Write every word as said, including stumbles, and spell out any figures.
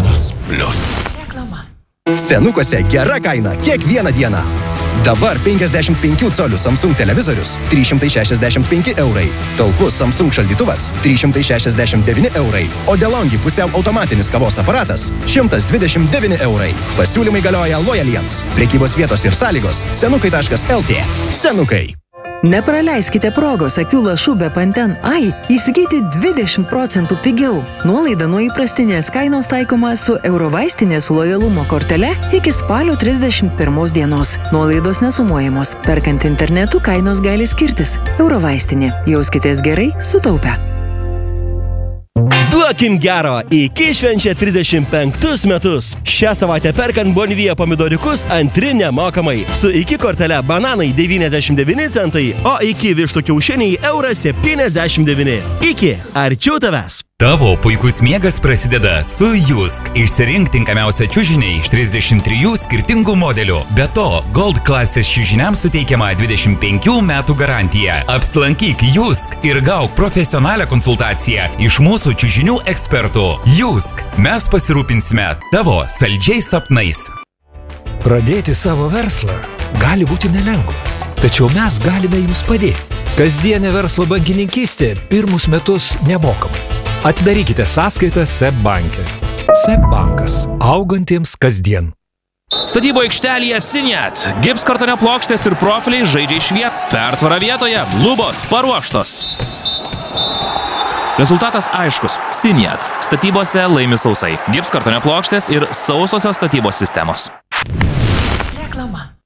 Lietuvos plius. Reklama. Senukose gera kaina kiekvieną dieną. Dabar penkiasdešimt penkių colių Samsung televizorius trys šimtai šešiasdešimt penki eurai. Talpus Samsung šaldytuvas trys šimtai šešiasdešimt devyni eurai. O DeLonghi pusiau automatinis kavos aparatas šimtas dvidešimt devyni eurai. Pasiūlymai galioja lojaliems. Prekybos vietos ir sąlygos senukai taškas lt. Senukai. Nepraleiskite progos akių lašų be Panten Ai įsigyti dvidešimt procentų pigiau. Nuolaida nuo įprastinės kainos taikoma su Eurovaistinės lojalumo kortele iki spalio trisdešimt pirmos dienos. Nuolaidos nesumuojamos. Perkant internetu kainos gali skirtis. Eurovaistinė. Jauskitės gerai, sutaupę. Duokim gero, iki švenčia trisdešimt penktus metus. Šią savaitę perkant Bonvija pomidoriukus antri nemokamai. Su iki kortele bananai devyniasdešimt devyni centai, o iki vištų kiaušiniai euras septyniasdešimt devyni. Iki, arčiau tavęs. Tavo puikus miegas prasideda su Jusk. Išsirink tinkamiausią čiužinį iš trisdešimt trijų skirtingų modelių. Be to, Gold klasės čiužiniams suteikiama dvidešimt penkių metų garantija. Apsilankyk Jusk ir gauk profesionalią konsultaciją iš mūsų čiužinių ekspertų. Jusk. Mes pasirūpinsime tavo saldžiais sapnais. Pradėti savo verslą gali būti nelengva, tačiau mes galime jums padėti. Kasdienė verslo bankininkystė pirmus metus nemokamai. Atidarykite sąskaitą SEB banke. SEB bankas. Augantiems kasdien. Statybo aikštelėje Siniat. Gipskartonio plokštės ir profiliai žaidžia išviet. Pertvara vietoje. Lubos paruoštos. Rezultatas aiškus. Siniat. Statybose laimi sausai. Gipskartonio plokštės ir sausosios statybos sistemos. Reklama.